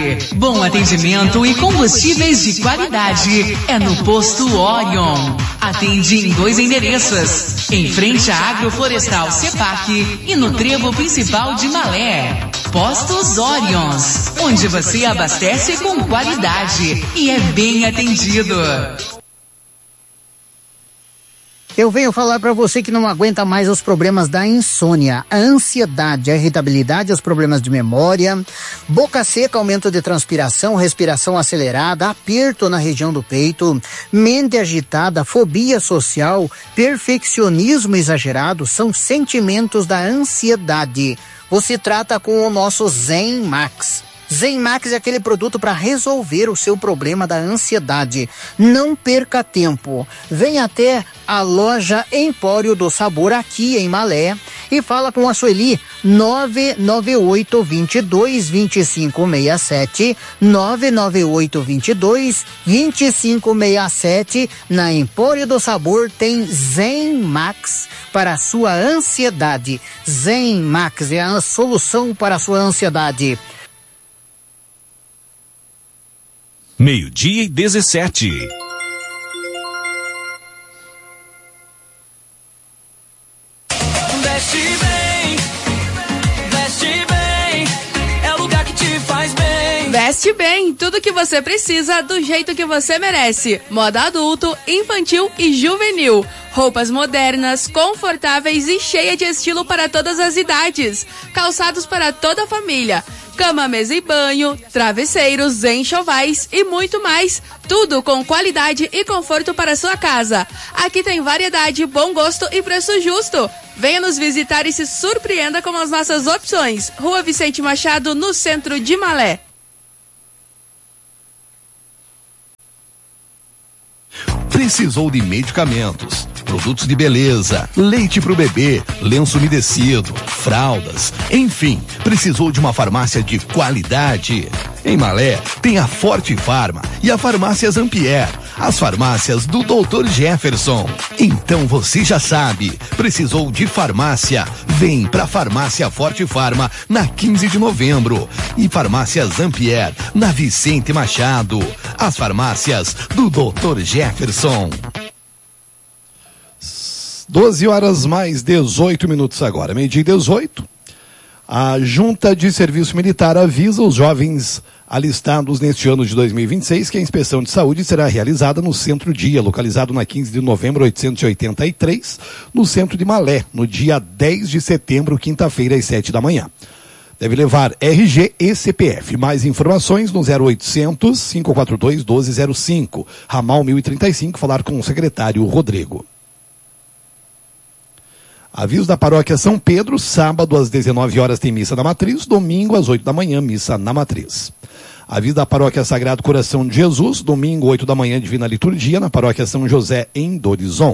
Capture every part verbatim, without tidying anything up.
Bom atendimento e combustíveis de qualidade é no Posto Orion. Atende em dois endereços, em frente à Agroflorestal Cepac e no trevo principal de Malé. Postos Orions, onde você abastece com qualidade e é bem atendido. Eu venho falar para você que não aguenta mais os problemas da insônia, a ansiedade, a irritabilidade, os problemas de memória, boca seca, aumento de transpiração, respiração acelerada, aperto na região do peito, mente agitada, fobia social, perfeccionismo exagerado, são sentimentos da ansiedade. Você trata com o nosso Zen Max. Zen Max é aquele produto para resolver o seu problema da ansiedade. Não perca tempo. Venha até a loja Empório do Sabor aqui em Malé e fala com a Sueli nove nove oito, dois dois, dois cinco seis sete, nove nove oito, dois dois, dois cinco seis sete. Na Empório do Sabor tem Zen Max para a sua ansiedade. Zen Max é a solução para a sua ansiedade. Meio-dia e dezessete. Veste bem, veste bem, é o lugar que te faz bem. Veste bem, tudo que você precisa do jeito que você merece. Moda adulto, infantil e juvenil. Roupas modernas, confortáveis e cheia de estilo para todas as idades. Calçados para toda a família. Cama, mesa e banho, travesseiros, enxovais e muito mais. Tudo com qualidade e conforto para sua casa. Aqui tem variedade, bom gosto e preço justo. Venha nos visitar e se surpreenda com as nossas opções. Rua Vicente Machado, no centro de Malé. Precisou de medicamentos, produtos de beleza, leite para o bebê, lenço umedecido, fraldas, enfim, precisou de uma farmácia de qualidade? Em Malé tem a Forte Farma e a Farmácia Zampier, as farmácias do doutor Jefferson. Então você já sabe, precisou de farmácia? Vem pra Farmácia Forte Farma na quinze de novembro e Farmácia Zampier na Vicente Machado. As farmácias do doutor Jefferson. doze horas mais dezoito minutos agora, meio-dia e dezoito. A Junta de Serviço Militar avisa os jovens alistados neste ano de dois mil e vinte e seis que a inspeção de saúde será realizada no Centro Dia, localizado na quinze de novembro oitocentos e oitenta e três, no centro de Malé, no dia dez de setembro, quinta-feira, às sete da manhã. Deve levar R G e C P F. Mais informações no zero oitocentos, cinco quatro dois, doze zero cinco, ramal mil e trinta e cinco, falar com o secretário Rodrigo. Aviso da Paróquia São Pedro, sábado às dezenove horas tem missa na Matriz, domingo às oito da manhã, missa na Matriz. Aviso da Paróquia Sagrado Coração de Jesus, domingo oito da manhã, Divina Liturgia, na Paróquia São José, em Dorizon.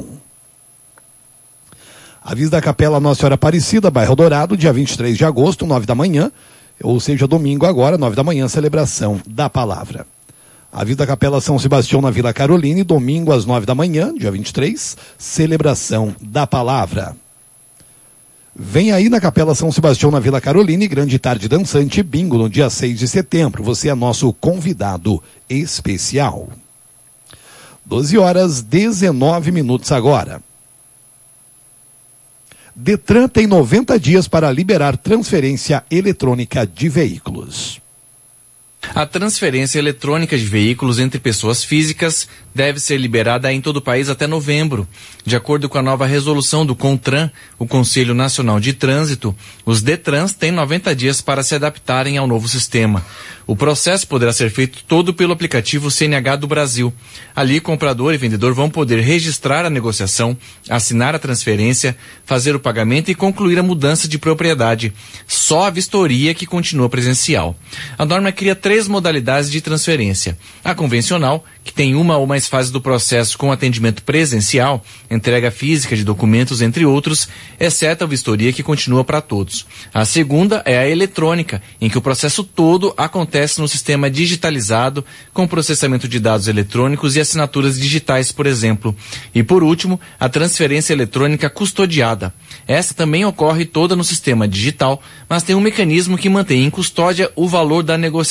Aviso da Capela Nossa Senhora Aparecida, bairro Dourado, dia vinte e três de agosto, nove da manhã, ou seja, domingo agora, nove da manhã, celebração da Palavra. Aviso da Capela São Sebastião na Vila Caroline, domingo às nove da manhã, dia vinte e três, celebração da Palavra. Vem aí na Capela São Sebastião na Vila Caroline, grande tarde dançante, bingo no dia seis de setembro. Você é nosso convidado especial. doze horas, dezenove minutos agora. Detran tem noventa dias para liberar transferência eletrônica de veículos. A transferência eletrônica de veículos entre pessoas físicas deve ser liberada em todo o país até novembro. De acordo com a nova resolução do CONTRAN, o Conselho Nacional de Trânsito, os DETRANs têm noventa dias para se adaptarem ao novo sistema. O processo poderá ser feito todo pelo aplicativo C N H do Brasil. Ali, comprador e vendedor vão poder registrar a negociação, assinar a transferência, fazer o pagamento e concluir a mudança de propriedade. Só a vistoria que continua presencial. A norma cria três modalidades de transferência. A convencional, que tem uma ou mais fases do processo com atendimento presencial, entrega física de documentos, entre outros, exceto a vistoria que continua para todos. A segunda é a eletrônica, em que o processo todo acontece no sistema digitalizado, com processamento de dados eletrônicos e assinaturas digitais, por exemplo. E por último, a transferência eletrônica custodiada. Essa também ocorre toda no sistema digital, mas tem um mecanismo que mantém em custódia o valor da negociação.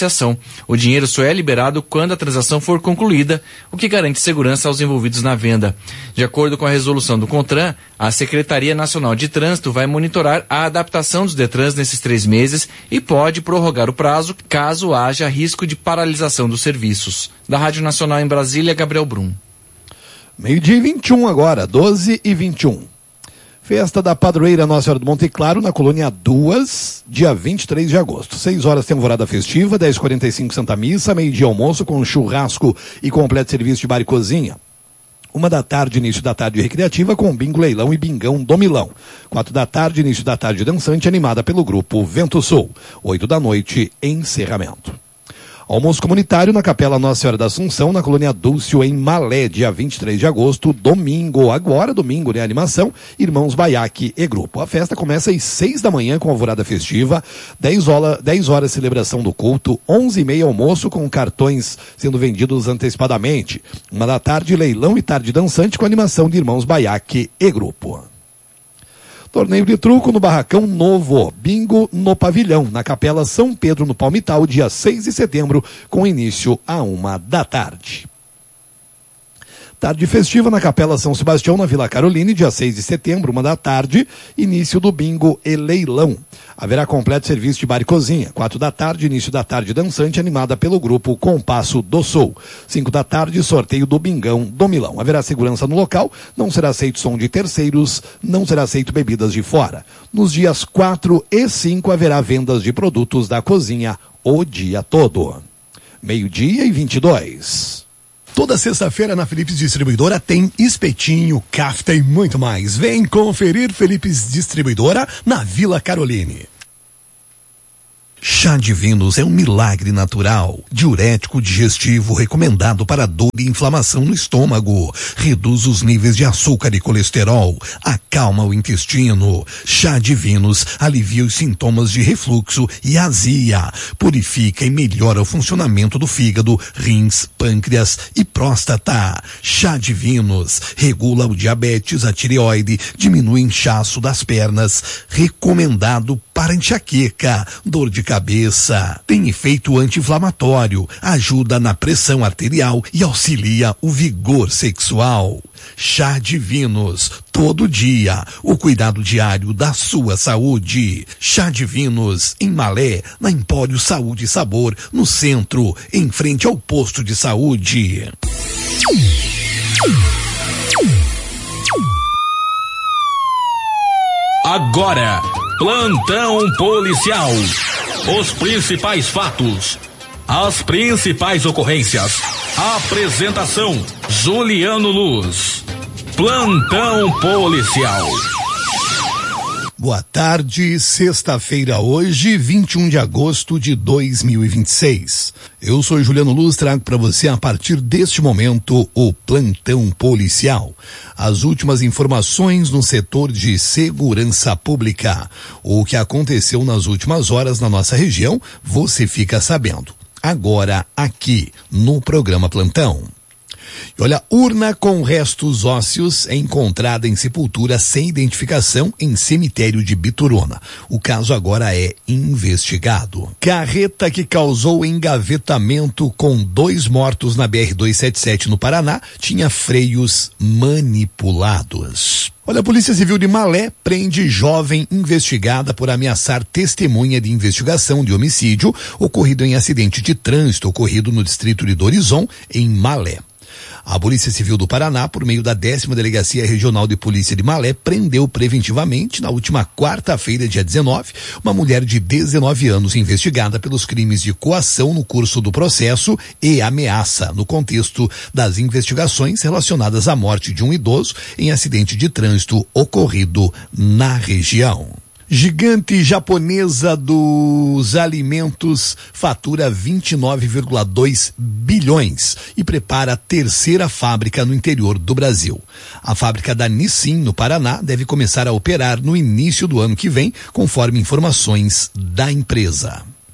O dinheiro só é liberado quando a transação for concluída, o que garante segurança aos envolvidos na venda. De acordo com a resolução do CONTRAN, a Secretaria Nacional de Trânsito vai monitorar a adaptação dos Detrans nesses três meses e pode prorrogar o prazo caso haja risco de paralisação dos serviços. Da Rádio Nacional em Brasília, Gabriel Brum. Meio-dia e vinte e um agora, doze e vinte e um. Festa da Padroeira Nossa Senhora do Monte Claro, na Colônia duas, dia vinte e três de agosto. seis horas tem alvorada festiva, dez e quarenta e cinco Santa Missa, meio-dia almoço com churrasco e completo serviço de bar e cozinha. Uma da tarde, início da tarde recreativa com bingo, leilão e bingão do Milão. Quatro da tarde, início da tarde dançante, animada pelo grupo Vento Sul. Oito da noite, encerramento. Almoço comunitário na Capela Nossa Senhora da Assunção, na Colônia Dúlcio, em Malé, dia vinte e três de agosto, domingo. Agora, domingo, né? Animação, Irmãos Baiaque e Grupo. A festa começa às seis da manhã com alvorada festiva, dez horas, dez horas celebração do culto, onze e meia almoço com cartões sendo vendidos antecipadamente. Uma da tarde, leilão e tarde dançante com animação de Irmãos Baiaque e Grupo. Torneio de truco no Barracão Novo, bingo no Pavilhão, na Capela São Pedro, no Palmital, dia seis de setembro, com início a uma da tarde. Tarde festiva na Capela São Sebastião, na Vila Caroline, dia seis de setembro, uma da tarde, início do bingo e leilão. Haverá completo serviço de bar e cozinha. Quatro da tarde, início da tarde dançante, animada pelo grupo Compasso do Sul. Cinco da tarde, sorteio do bingão do Milão. Haverá segurança no local, não será aceito som de terceiros, não será aceito bebidas de fora. Nos dias quatro e cinco haverá vendas de produtos da cozinha o dia todo. Meio-dia e vinte e dois. Toda sexta-feira na Philips Distribuidora tem espetinho, kafta e muito mais. Vem conferir Philips Distribuidora na Vila Caroline. Chá Divinos é um milagre natural, diurético digestivo recomendado para dor e inflamação no estômago, reduz os níveis de açúcar e colesterol, acalma o intestino. Chá Divinos alivia os sintomas de refluxo e azia, purifica e melhora o funcionamento do fígado, rins, pâncreas e próstata. Chá Divinos regula o diabetes, a tireoide, diminui o inchaço das pernas, recomendado para enxaqueca, dor de cabeça, tem efeito anti-inflamatório, ajuda na pressão arterial e auxilia o vigor sexual. Chá Divinos, todo dia, o cuidado diário da sua saúde. Chá Divinos, em Malé, na Empório Saúde e Sabor, no centro, em frente ao posto de saúde. Agora, plantão policial. Os principais fatos, as principais ocorrências. Apresentação: Juliano Luz. Plantão policial. Boa tarde, sexta-feira hoje, vinte e um de agosto de dois mil e vinte e seis. Eu sou Juliano Luz, trago para você a partir deste momento o Plantão Policial. As últimas informações no setor de segurança pública. O que aconteceu nas últimas horas na nossa região, você fica sabendo. Agora, aqui, no programa Plantão. E olha, urna com restos ósseos é encontrada em sepultura sem identificação em cemitério de Bituruna. O caso agora é investigado. Carreta que causou engavetamento com dois mortos na B R duzentos e setenta e sete no Paraná tinha freios manipulados. Olha, a Polícia Civil de Malé prende jovem investigada por ameaçar testemunha de investigação de homicídio ocorrido em acidente de trânsito ocorrido no distrito de Dorizon, em Malé. A Polícia Civil do Paraná, por meio da décima Delegacia Regional de Polícia de Malé, prendeu preventivamente, na última quarta-feira, dia dezenove, uma mulher de dezenove anos investigada pelos crimes de coação no curso do processo e ameaça, no contexto das investigações relacionadas à morte de um idoso em acidente de trânsito ocorrido na região. Gigante japonesa dos alimentos fatura vinte e nove vírgula dois bilhões e prepara a terceira fábrica no interior do Brasil. A fábrica da Nissin, no Paraná, deve começar a operar no início do ano que vem, conforme informações da empresa.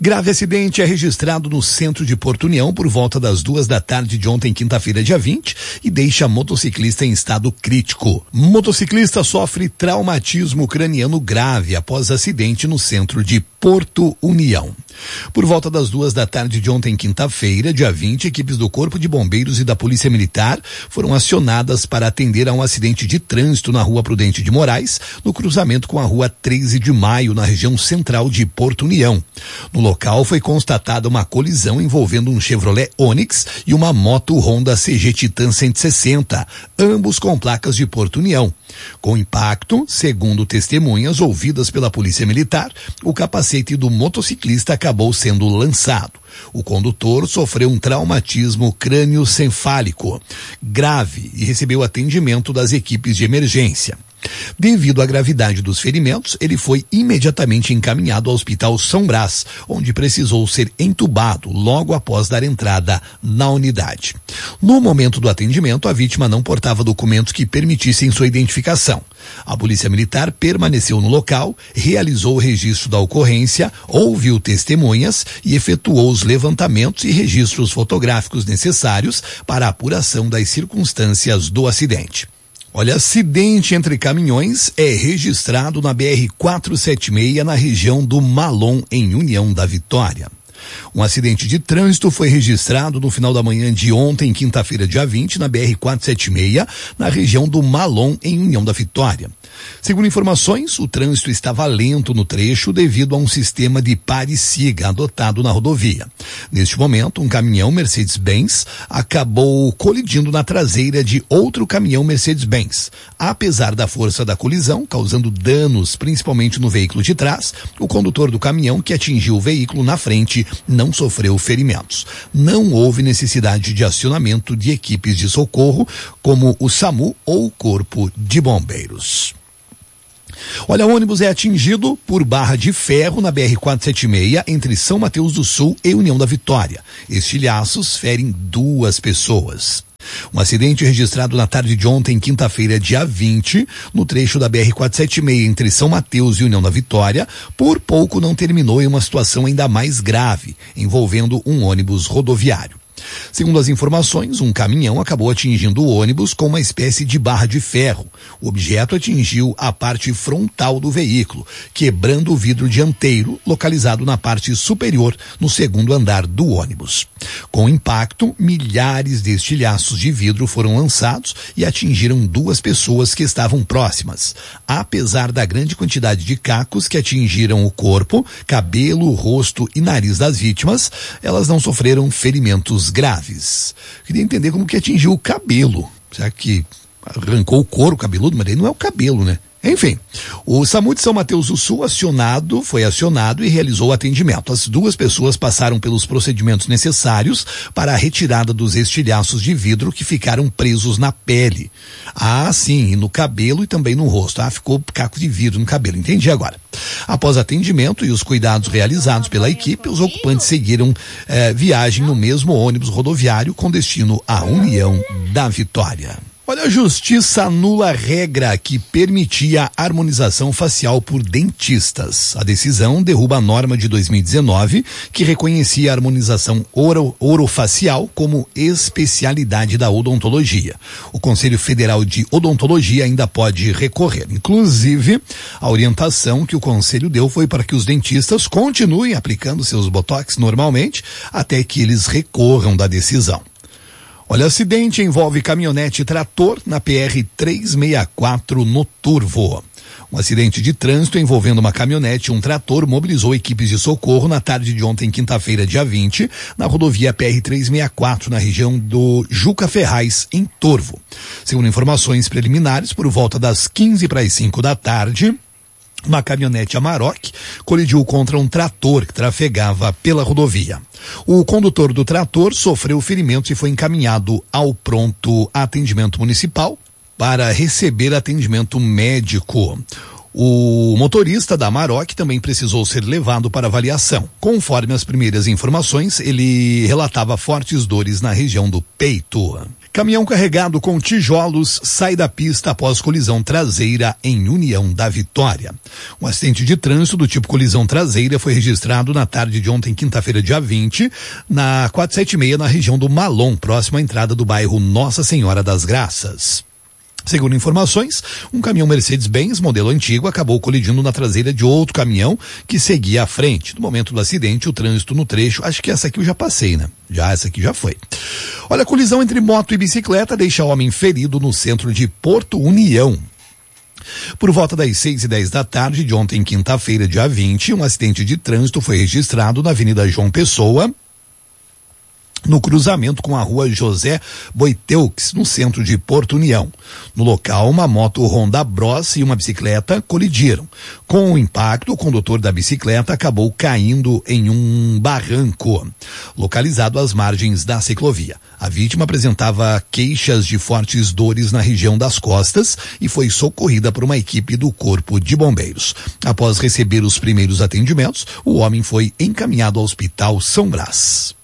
Grave acidente é registrado no centro de Porto União por volta das duas da tarde de ontem, quinta-feira, dia vinte, e deixa motociclista em estado crítico. Motociclista sofre traumatismo craniano grave após acidente no centro de Porto União. Por volta das duas da tarde de ontem, quinta-feira, dia vinte, equipes do Corpo de Bombeiros e da Polícia Militar foram acionadas para atender a um acidente de trânsito na Rua Prudente de Moraes, no cruzamento com a Rua treze de maio, na região central de Porto União. No local foi constatada uma colisão envolvendo um Chevrolet Onix e uma moto Honda C G Titan cento e sessenta, ambos com placas de Porto União. Com impacto, segundo testemunhas ouvidas pela Polícia Militar, o capacete do motociclista acabou sendo lançado. O condutor sofreu um traumatismo crânioencefálico grave e recebeu atendimento das equipes de emergência. Devido à gravidade dos ferimentos, ele foi imediatamente encaminhado ao Hospital São Brás, onde precisou ser entubado logo após dar entrada na unidade. No momento do atendimento, a vítima não portava documentos que permitissem sua identificação. A Polícia Militar permaneceu no local, realizou o registro da ocorrência, ouviu testemunhas e efetuou os levantamentos e registros fotográficos necessários para a apuração das circunstâncias do acidente. Olha, acidente entre caminhões é registrado na B R quatrocentos e setenta e seis, na região do Malom, em União da Vitória. Um acidente de trânsito foi registrado no final da manhã de ontem, quinta-feira, dia vinte, na B R quatrocentos e setenta e seis, na região do Malom, em União da Vitória. Segundo informações, o trânsito estava lento no trecho devido a um sistema de pare e siga adotado na rodovia. Neste momento, um caminhão Mercedes-Benz acabou colidindo na traseira de outro caminhão Mercedes-Benz. Apesar da força da colisão, causando danos principalmente no veículo de trás, o condutor do caminhão que atingiu o veículo na frente não sofreu ferimentos. Não houve necessidade de acionamento de equipes de socorro, como o SAMU ou o Corpo de Bombeiros. Olha, o ônibus é atingido por barra de ferro na B R quatrocentos e setenta e seis, entre São Mateus do Sul e União da Vitória. Estilhaços ferem duas pessoas. Um acidente registrado na tarde de ontem, quinta-feira, dia vinte, no trecho da B R quatrocentos e setenta e seis entre São Mateus e União da Vitória, por pouco não terminou em uma situação ainda mais grave, envolvendo um ônibus rodoviário. Segundo as informações, um caminhão acabou atingindo o ônibus com uma espécie de barra de ferro. O objeto atingiu a parte frontal do veículo, quebrando o vidro dianteiro, localizado na parte superior, no segundo andar do ônibus. Com o impacto, milhares de estilhaços de vidro foram lançados e atingiram duas pessoas que estavam próximas. Apesar da grande quantidade de cacos que atingiram o corpo, cabelo, rosto e nariz das vítimas, elas não sofreram ferimentos graves. Queria entender como que atingiu o cabelo. Será que arrancou o couro cabeludo? Mas aí não é o cabelo, né? Enfim, o SAMU de São Mateus do Sul acionado, foi acionado e realizou o atendimento. As duas pessoas passaram pelos procedimentos necessários para a retirada dos estilhaços de vidro que ficaram presos na pele. Ah, sim, e no cabelo e também no rosto. Ah, ficou caco de vidro no cabelo, entendi agora. Após atendimento e os cuidados realizados pela equipe, os ocupantes seguiram eh, viagem no mesmo ônibus rodoviário com destino à União da Vitória. Olha, a justiça anula a regra que permitia a harmonização facial por dentistas. A decisão derruba a norma de dois mil e dezenove que reconhecia a harmonização oro, orofacial como especialidade da odontologia. O Conselho Federal de Odontologia ainda pode recorrer. Inclusive, a orientação que o Conselho deu foi para que os dentistas continuem aplicando seus botox normalmente até que eles recorram da decisão. Olha, acidente envolve caminhonete e trator na P R trezentos e sessenta e quatro no Turvo. Um acidente de trânsito envolvendo uma caminhonete e um trator mobilizou equipes de socorro na tarde de ontem, quinta-feira, dia vinte, na rodovia P R trezentos e sessenta e quatro, na região do Juca Ferraz, em Turvo. Segundo informações preliminares, por volta das quinze para as cinco da tarde, uma caminhonete Amarok colidiu contra um trator que trafegava pela rodovia. O condutor do trator sofreu ferimentos e foi encaminhado ao pronto atendimento municipal para receber atendimento médico. O motorista da Amarok também precisou ser levado para avaliação. Conforme as primeiras informações, ele relatava fortes dores na região do peito. Caminhão carregado com tijolos sai da pista após colisão traseira em União da Vitória. Um acidente de trânsito do tipo colisão traseira foi registrado na tarde de ontem, quinta-feira, dia vinte, na quatrocentos e setenta e seis, na região do Malom, próximo à entrada do bairro Nossa Senhora das Graças. Segundo informações, um caminhão Mercedes-Benz, modelo antigo, acabou colidindo na traseira de outro caminhão que seguia à frente. No momento do acidente, o trânsito no trecho, acho que essa aqui eu já passei, né? Já, essa aqui já foi. Olha, a colisão entre moto e bicicleta deixa homem ferido no centro de Porto União. Por volta das seis e dez da tarde de ontem, quinta-feira, dia vinte, um acidente de trânsito foi registrado na Avenida João Pessoa, no cruzamento com a rua José Boiteux, no centro de Porto União. No local, uma moto Honda Bros e uma bicicleta colidiram. Com o impacto, o condutor da bicicleta acabou caindo em um barranco, localizado às margens da ciclovia. A vítima apresentava queixas de fortes dores na região das costas e foi socorrida por uma equipe do Corpo de Bombeiros. Após receber os primeiros atendimentos, o homem foi encaminhado ao Hospital São Brás.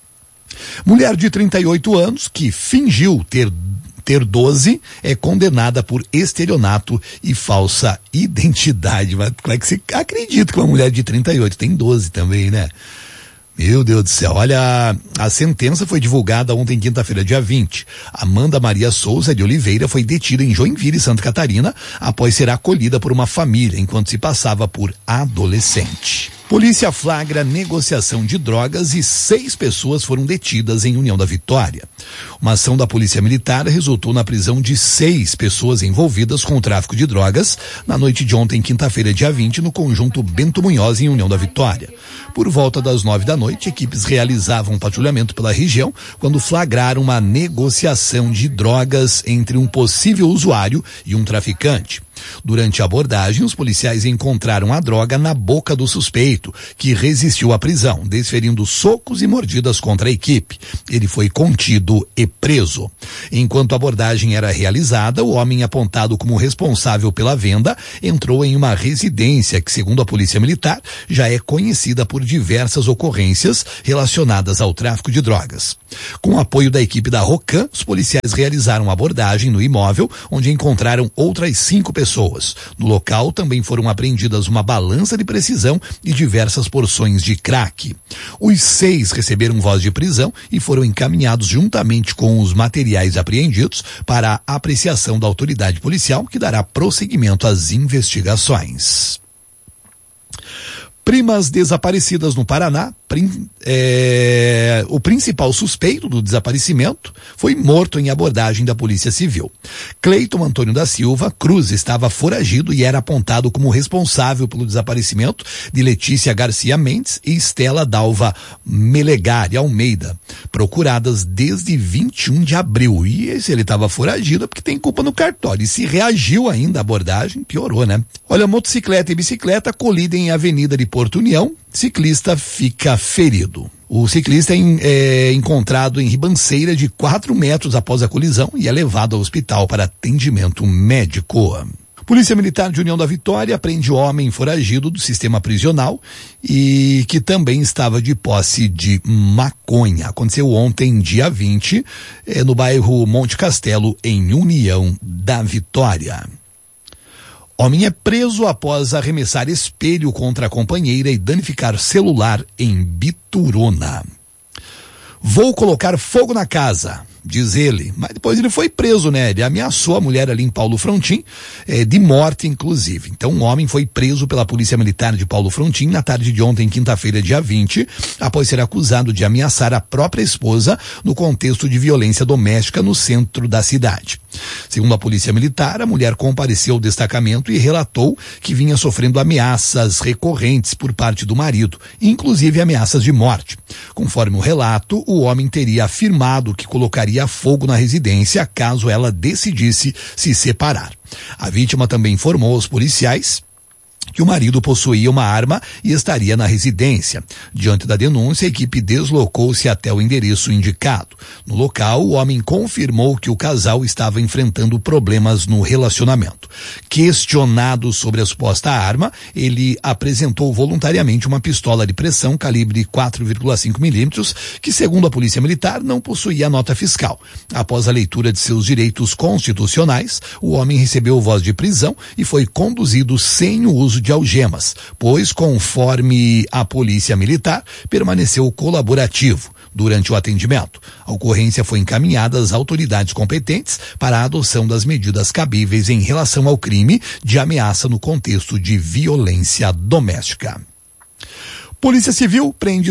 Mulher de trinta e oito anos que fingiu ter ter doze é condenada por estelionato e falsa identidade. Mas como é que você acredita que uma mulher de trinta e oito tem doze também, né? Meu Deus do céu, olha, a, a sentença foi divulgada ontem, quinta-feira, dia vinte. Amanda Maria Souza de Oliveira foi detida em Joinville, Santa Catarina, após ser acolhida por uma família, enquanto se passava por adolescente. Polícia flagra negociação de drogas e seis pessoas foram detidas em União da Vitória. Uma ação da Polícia Militar resultou na prisão de seis pessoas envolvidas com o tráfico de drogas na noite de ontem, quinta-feira, dia vinte, no conjunto Bento Munhoz, em União da Vitória. Por volta das nove da noite, equipes realizavam um patrulhamento pela região quando flagraram uma negociação de drogas entre um possível usuário e um traficante. Durante a abordagem, os policiais encontraram a droga na boca do suspeito, que resistiu à prisão, desferindo socos e mordidas contra a equipe. Ele foi contido e preso. Enquanto a abordagem era realizada, o homem apontado como responsável pela venda entrou em uma residência que, segundo a Polícia Militar, já é conhecida por diversas ocorrências relacionadas ao tráfico de drogas. Com o apoio da equipe da Rocan, os policiais realizaram a abordagem no imóvel, onde encontraram outras cinco pessoas. Pessoas. No local também foram apreendidas uma balança de precisão e diversas porções de crack. Os seis receberam voz de prisão e foram encaminhados juntamente com os materiais apreendidos para a apreciação da autoridade policial, que dará prosseguimento às investigações. Primas desaparecidas no Paraná. Prim, é, o principal suspeito do desaparecimento foi morto em abordagem da Polícia Civil. Cleiton Antônio da Silva Cruz estava foragido e era apontado como responsável pelo desaparecimento de Letícia Garcia Mendes e Estela Dalva Melegari Almeida, procuradas desde vinte e um de abril. E se ele estava foragido é porque tem culpa no cartório. E se reagiu ainda à abordagem, piorou, né? Olha, motocicleta e bicicleta colidem em Avenida de Porto União. Ciclista fica ferido. O ciclista é, é encontrado em ribanceira de quatro metros após a colisão e é levado ao hospital para atendimento médico. Polícia Militar de União da Vitória prende homem foragido do sistema prisional e que também estava de posse de maconha. Aconteceu ontem, dia vinte, eh, no bairro Monte Castelo, em União da Vitória. Homem é preso após arremessar espelho contra a companheira e danificar celular em Bituruna. Vou colocar fogo na casa, diz ele, mas depois ele foi preso, né? Ele ameaçou a mulher ali em Paulo Frontin, eh, de morte inclusive. Então um homem foi preso pela Polícia Militar de Paulo Frontin na tarde de ontem, quinta-feira, dia vinte, após ser acusado de ameaçar a própria esposa no contexto de violência doméstica no centro da cidade. Segundo a Polícia Militar, a mulher compareceu ao destacamento e relatou que vinha sofrendo ameaças recorrentes por parte do marido, inclusive ameaças de morte. Conforme o relato, o homem teria afirmado que colocaria fogo na residência caso ela decidisse se separar. A vítima também informou aos policiais que o marido possuía uma arma e estaria na residência. Diante da denúncia, a equipe deslocou-se até o endereço indicado. No local, o homem confirmou que o casal estava enfrentando problemas no relacionamento. Questionado sobre a suposta arma, ele apresentou voluntariamente uma pistola de pressão calibre quatro vírgula cinco milímetros, que, segundo a Polícia Militar, não possuía nota fiscal. Após a leitura de seus direitos constitucionais, o homem recebeu voz de prisão e foi conduzido sem o uso de algemas, pois, conforme a Polícia Militar, permaneceu colaborativo durante o atendimento. A ocorrência foi encaminhada às autoridades competentes para a adoção das medidas cabíveis em relação ao crime de ameaça no contexto de violência doméstica. Polícia Civil prende